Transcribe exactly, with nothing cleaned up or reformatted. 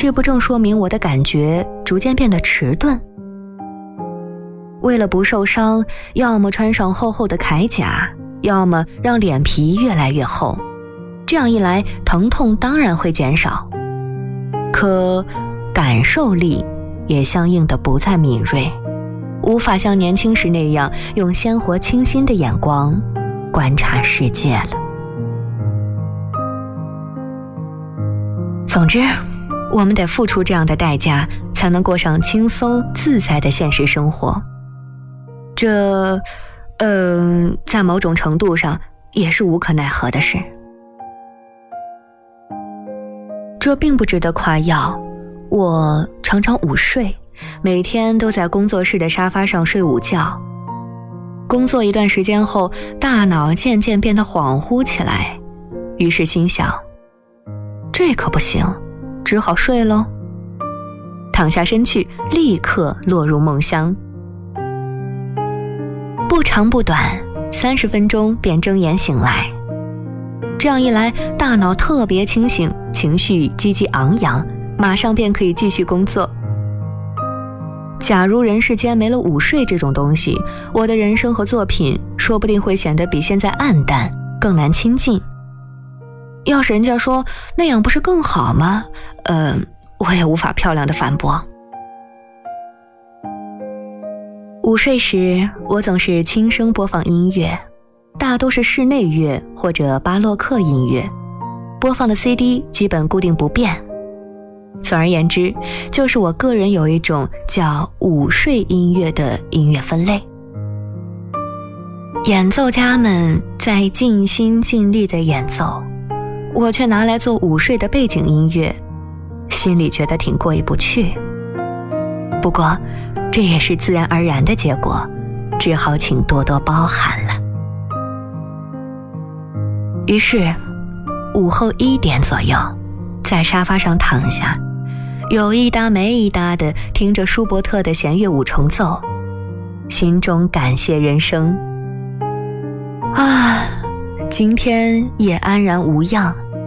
这不正说明我的感觉逐渐变得迟钝？为了不受伤，要么穿上厚厚的铠甲，要么让脸皮越来越厚，这样一来疼痛当然会减少，可感受力也相应的不再敏锐，无法像年轻时那样用鲜活清新的眼光观察世界了。总之，我们得付出这样的代价，才能过上轻松自在的现实生活。这，嗯、呃，在某种程度上也是无可奈何的事。这并不值得夸耀，我常常午睡，每天都在工作室的沙发上睡午觉。工作一段时间后，大脑渐渐变得恍惚起来，于是心想，这可不行，只好睡咯。躺下身去，立刻落入梦乡。不长不短，三十分钟便睁眼醒来。这样一来，大脑特别清醒，情绪积极昂扬，马上便可以继续工作。假如人世间没了午睡这种东西，我的人生和作品说不定会显得比现在暗淡，更难亲近。要是人家说那样不是更好吗？呃，我也无法漂亮的反驳。午睡时，我总是轻声播放音乐，大多是室内乐或者巴洛克音乐，播放的 C D 基本固定不变。总而言之，就是我个人有一种叫午睡音乐的音乐分类。演奏家们在尽心尽力地演奏，我却拿来做午睡的背景音乐，心里觉得挺过意不去。不过这也是自然而然的结果，只好请多多包涵了。于是午后一点左右，在沙发上躺下，有一搭没一搭地听着舒伯特的弦乐五重奏，心中感谢人生啊，今天也安然无恙，